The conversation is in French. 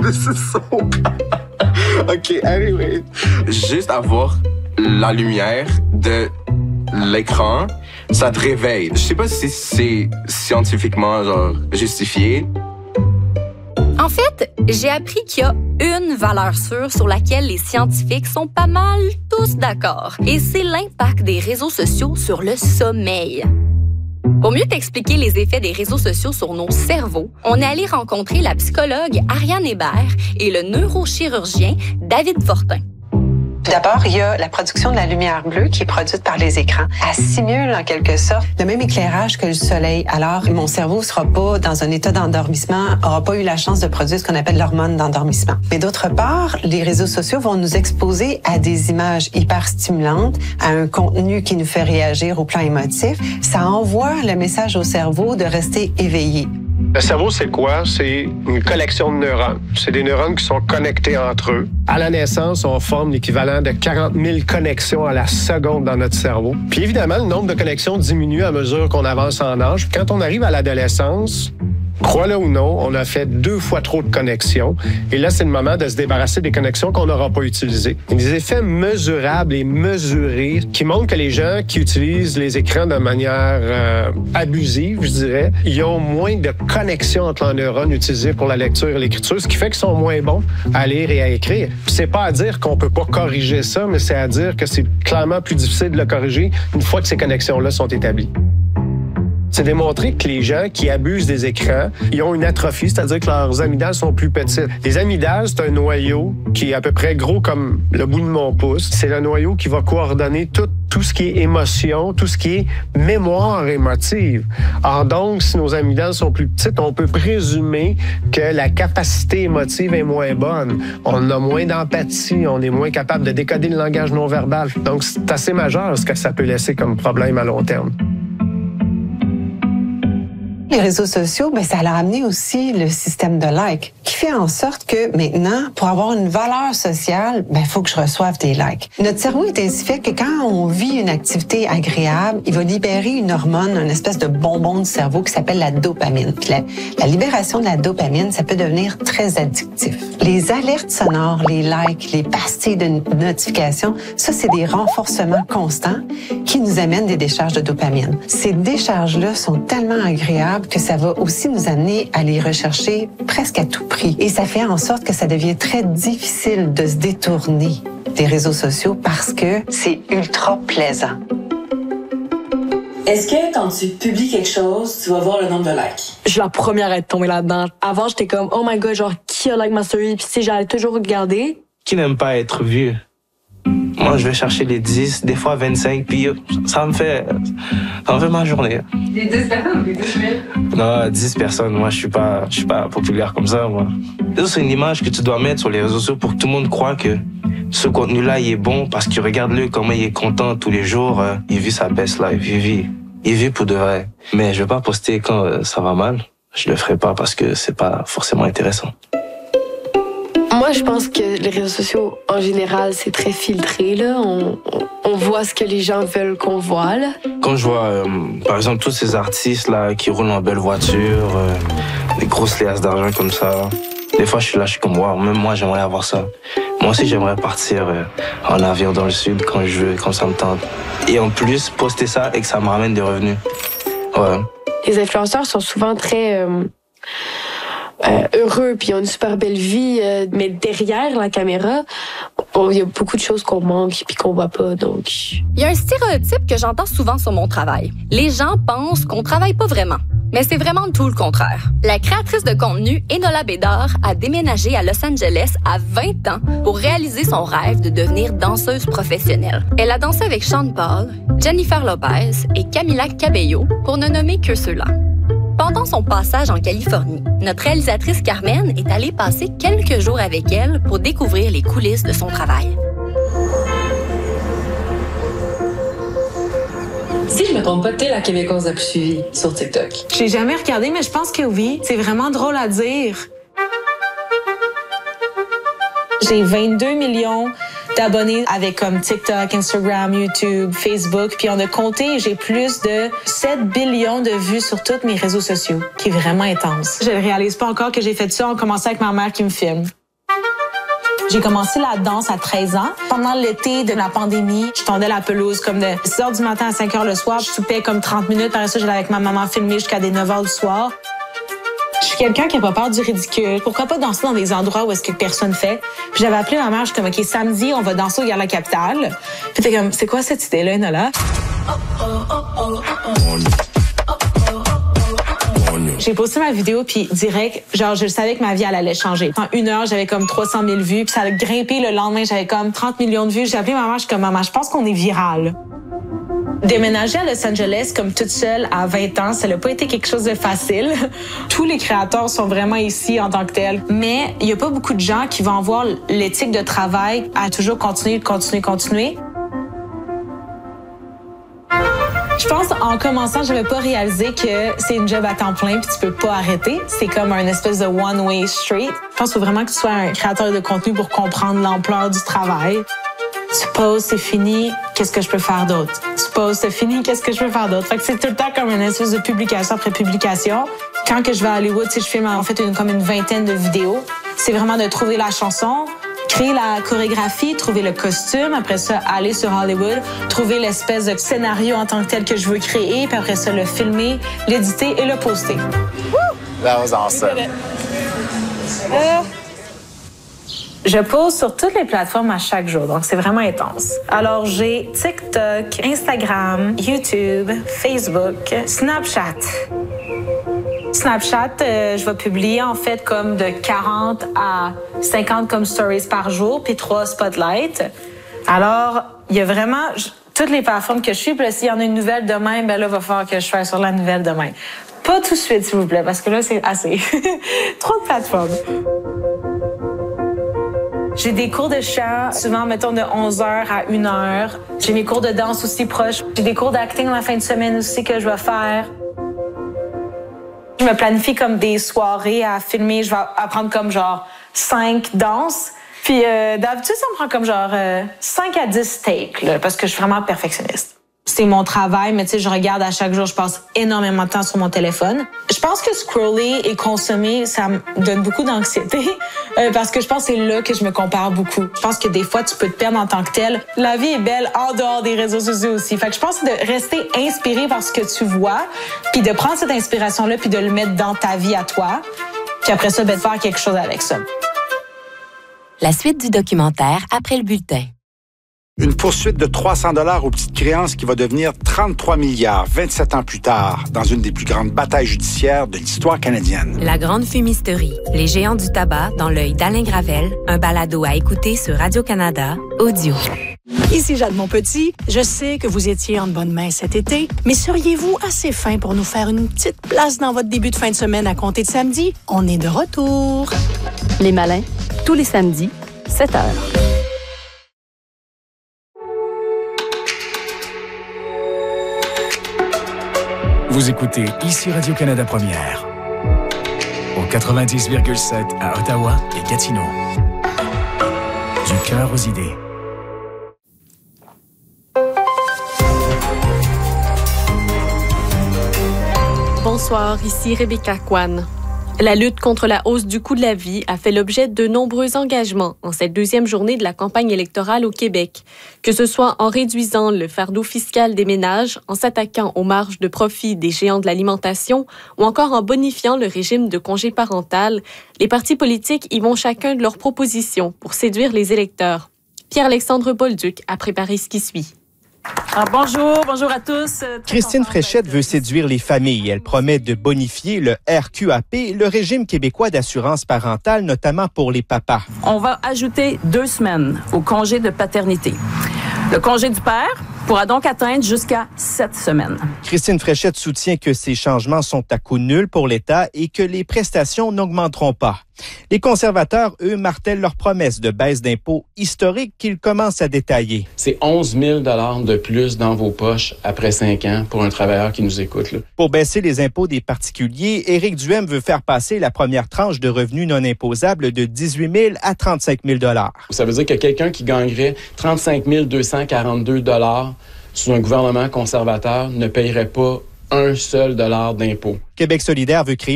This is so OK, anyway. Juste avoir la lumière de l'écran, ça te réveille. Je sais pas si c'est scientifiquement justifié. En fait, j'ai appris qu'il y a une valeur sûre sur laquelle les scientifiques sont pas mal tous d'accord. Et c'est l'impact des réseaux sociaux sur le sommeil. Pour mieux t'expliquer les effets des réseaux sociaux sur nos cerveaux, on est allé rencontrer la psychologue Ariane Hébert et le neurochirurgien David Fortin. D'abord, il y a la production de la lumière bleue qui est produite par les écrans. Elle simule en quelque sorte le même éclairage que le soleil. Alors, mon cerveau sera pas dans un état d'endormissement, aura pas eu la chance de produire ce qu'on appelle l'hormone d'endormissement. Mais d'autre part, les réseaux sociaux vont nous exposer à des images hyper stimulantes, à un contenu qui nous fait réagir au plan émotif. Ça envoie le message au cerveau de rester éveillé. Le cerveau, c'est quoi? C'est une collection de neurones. C'est des neurones qui sont connectés entre eux. À la naissance, on forme l'équivalent de 40 000 connexions à la seconde dans notre cerveau. Puis évidemment, le nombre de connexions diminue à mesure qu'on avance en âge. Quand on arrive à l'adolescence, crois-le ou non, on a fait 2 fois trop de connexions. Et là, c'est le moment de se débarrasser des connexions qu'on n'aura pas utilisées. Il y a des effets mesurables et mesurés qui montrent que les gens qui utilisent les écrans de manière abusive, je dirais, ils ont moins de connexions entre leurs neurones utilisés pour la lecture et l'écriture, ce qui fait qu'ils sont moins bons à lire et à écrire. Puis c'est pas à dire qu'on peut pas corriger ça, mais c'est à dire que c'est clairement plus difficile de le corriger une fois que ces connexions-là sont établies. C'est démontré que les gens qui abusent des écrans, ils ont une atrophie, c'est-à-dire que leurs amygdales sont plus petites. Les amygdales, c'est un noyau qui est à peu près gros comme le bout de mon pouce. C'est le noyau qui va coordonner tout ce qui est émotion, tout ce qui est mémoire émotive. Or donc, si nos amygdales sont plus petites, on peut présumer que la capacité émotive est moins bonne. On a moins d'empathie, on est moins capable de décoder le langage non-verbal. Donc, c'est assez majeur ce que ça peut laisser comme problème à long terme. Les réseaux sociaux, ça a amené aussi le système de likes, qui fait en sorte que maintenant, pour avoir une valeur sociale, il faut que je reçoive des likes. Notre cerveau est ainsi fait que quand on vit une activité agréable, il va libérer une hormone, une espèce de bonbon du cerveau qui s'appelle la dopamine. Puis la libération de la dopamine, ça peut devenir très addictif. Les alertes sonores, les likes, les pastilles de notification, ça, c'est des renforcements constants qui nous amènent des décharges de dopamine. Ces décharges-là sont tellement agréables que ça va aussi nous amener à les rechercher presque à tout prix. Et ça fait en sorte que ça devient très difficile de se détourner des réseaux sociaux parce que c'est ultra plaisant. Est-ce que quand tu publies quelque chose, tu vas voir le nombre de likes? Je suis la première à être tombée là-dedans. Avant, j'étais comme, oh my god, genre, qui a like ma story? Puis j'allais toujours regarder. Qui n'aime pas être vu? Moi, je vais chercher les 10, des fois 25, puis ça me fait ma journée. Les 10 personnes ou les 10 000? Non, 10 personnes. Moi, je suis pas populaire comme ça, moi. C'est une image que tu dois mettre sur les réseaux sociaux pour que tout le monde croie que ce contenu-là, il est bon parce que regarde-le comment il est content tous les jours. Il vit sa best life, il vit pour de vrai. Mais je vais pas poster quand ça va mal. Je le ferai pas parce que c'est pas forcément intéressant. Moi, je pense que les réseaux sociaux, en général, c'est très filtré, là. On voit ce que les gens veulent qu'on voit, là. Quand je vois, par exemple, tous ces artistes-là qui roulent en belle voiture, des grosses liasses d'argent comme ça, des fois, je suis comme, wow, même moi, j'aimerais avoir ça. Moi aussi, j'aimerais partir en avion dans le sud quand je veux, quand ça me tente. Et en plus, poster ça et que ça me ramène des revenus. Ouais. Les influenceurs sont souvent très... heureux, puis ils ont une super belle vie, mais derrière la caméra, il y a beaucoup de choses qu'on manque puis qu'on voit pas, donc... Il y a un stéréotype que j'entends souvent sur mon travail. Les gens pensent qu'on travaille pas vraiment. Mais c'est vraiment tout le contraire. La créatrice de contenu Enola Bédard a déménagé à Los Angeles à 20 ans pour réaliser son rêve de devenir danseuse professionnelle. Elle a dansé avec Sean Paul, Jennifer Lopez et Camila Cabello, pour ne nommer que ceux-là. Pendant son passage en Californie, notre réalisatrice Carmen est allée passer quelques jours avec elle pour découvrir les coulisses de son travail. Si je me trompe pas, t'es la Québécoise la plus suivie sur TikTok. J'ai jamais regardé, mais je pense que oui. C'est vraiment drôle à dire. J'ai 22 millions d'abonnés avec comme TikTok, Instagram, YouTube, Facebook. Puis on a compté, j'ai plus de 7 billions de vues sur tous mes réseaux sociaux, qui est vraiment intense. Je ne réalise pas encore que j'ai fait ça en commençant avec ma mère qui me filme. J'ai commencé la danse à 13 ans. Pendant l'été de la pandémie, je tondais la pelouse comme de 6 h du matin à 5 h le soir. Je soupais comme 30 minutes. Par ça, j'allais avec ma maman filmer jusqu'à des 9 h du soir. Je suis quelqu'un qui n'a pas peur du ridicule. Pourquoi pas danser dans des endroits où est-ce que personne fait? Puis j'avais appelé ma mère, je suis comme, OK, samedi, on va danser au Gala Capitale. Puis t'es comme, c'est quoi cette idée-là, Enola? J'ai posté ma vidéo, puis direct, genre, je savais que ma vie, elle allait changer. En 1 heure, j'avais comme 300 000 vues, puis ça a grimpé le lendemain, j'avais comme 30 millions de vues. J'ai appelé ma mère, je suis comme, maman, je pense qu'on est viral. Déménager à Los Angeles comme toute seule à 20 ans, ça n'a pas été quelque chose de facile. Tous les créateurs sont vraiment ici en tant que tels. Mais il n'y a pas beaucoup de gens qui vont avoir l'éthique de travail à toujours continuer. Je pense, en commençant, j'avais pas réalisé que c'est une job à temps plein puis tu peux pas arrêter. C'est comme un espèce de one-way street. Je pense qu'il faut vraiment que tu sois un créateur de contenu pour comprendre l'ampleur du travail. Tu poses, c'est fini, qu'est-ce que je peux faire d'autre? Tu poses, c'est fini, qu'est-ce que je peux faire d'autre? Fait que c'est tout le temps comme une espèce de publication après publication. Quand que je vais à Hollywood, je filme en fait comme une vingtaine de vidéos. C'est vraiment de trouver la chanson, créer la chorégraphie, trouver le costume, après ça, aller sur Hollywood, trouver l'espèce de scénario en tant que tel que je veux créer, puis après ça, le filmer, l'éditer et le poster. That was awesome. Je pose sur toutes les plateformes à chaque jour, donc c'est vraiment intense. Alors, j'ai TikTok, Instagram, YouTube, Facebook, Snapchat. Snapchat, je vais publier en fait comme de 40 à 50 comme stories par jour, puis 3 spotlights. Alors, il y a vraiment toutes les plateformes que je suis, puis là, s'il y en a une nouvelle demain, ben là, il va falloir que je fasse sur la nouvelle demain. Pas tout de suite, s'il vous plaît, parce que là, c'est assez. Trop de plateformes. J'ai des cours de chant, souvent, mettons, de 11h à 1h. J'ai mes cours de danse aussi proches. J'ai des cours d'acting la fin de semaine aussi que je vais faire. Je me planifie comme des soirées à filmer. Je vais apprendre comme genre 5 danses. Puis d'habitude, ça me prend comme genre 5 à 10 takes, là, parce que je suis vraiment perfectionniste. C'est mon travail, mais tu sais, je regarde à chaque jour, je passe énormément de temps sur mon téléphone. Je pense que scroller et consommer, ça me donne beaucoup d'anxiété parce que je pense que c'est là que je me compare beaucoup. Je pense que des fois, tu peux te perdre en tant que tel. La vie est belle en dehors des réseaux sociaux aussi. Fait que je pense de rester inspiré par ce que tu vois, puis de prendre cette inspiration-là, puis de le mettre dans ta vie à toi, puis après ça, de faire quelque chose avec ça. La suite du documentaire après le bulletin. Une poursuite de 300 $ aux petites créances qui va devenir 33 milliards 27 ans plus tard dans une des plus grandes batailles judiciaires de l'histoire canadienne. La grande fumisterie, les géants du tabac dans l'œil d'Alain Gravel, un balado à écouter sur Radio-Canada, audio. Ici Jade Monpetit. Je sais que vous étiez en bonne main cet été, mais seriez-vous assez fin pour nous faire une petite place dans votre début de fin de semaine à compter de samedi? On est de retour. Les Malins, tous les samedis, 7h. Vous écoutez ici Radio-Canada Première, au 90,7 à Ottawa et Gatineau. Du cœur aux idées. Bonsoir, ici Rebecca Kwan. La lutte contre la hausse du coût de la vie a fait l'objet de nombreux engagements en cette deuxième journée de la campagne électorale au Québec, que ce soit en réduisant le fardeau fiscal des ménages, en s'attaquant aux marges de profit des géants de l'alimentation ou encore en bonifiant le régime de congé parental. Les partis politiques y vont chacun de leurs propositions pour séduire les électeurs. Pierre-Alexandre Bolduc a préparé ce qui suit. Bonjour à tous. Christine Fréchette veut séduire les familles. Elle promet de bonifier le RQAP, le régime québécois d'assurance parentale, notamment pour les papas. On va ajouter 2 semaines au congé de paternité. Le congé du père, pourra donc atteindre jusqu'à 7 semaines. Christine Fréchette soutient que ces changements sont à coût nul pour l'État et que les prestations n'augmenteront pas. Les conservateurs, eux, martèlent leur promesse de baisse d'impôts historique qu'ils commencent à détailler. C'est 11 000 $ de plus dans vos poches après 5 ans pour un travailleur qui nous écoute. Là. Pour baisser les impôts des particuliers, Éric Duhem veut faire passer la première tranche de revenus non imposables de 18 000 à 35 000 $. Ça veut dire que quelqu'un qui gagnerait 35 242 $ sous un gouvernement conservateur ne payerait pas un seul dollar d'impôt. Québec solidaire veut créer